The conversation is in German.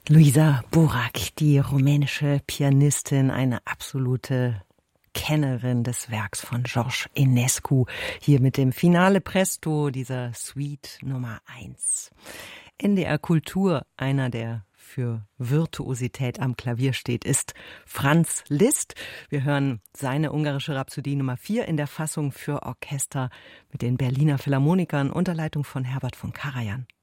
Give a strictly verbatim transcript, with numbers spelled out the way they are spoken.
Luisa Burak, die rumänische Pianistin, eine absolute Kennerin des Werks von George Enescu, hier mit dem Finale Presto dieser Suite Nummer eins. N D R Kultur, einer der für Virtuosität am Klavier steht, ist Franz Liszt. Wir hören seine ungarische Rhapsodie Nummer vier in der Fassung für Orchester mit den Berliner Philharmonikern unter Leitung von Herbert von Karajan.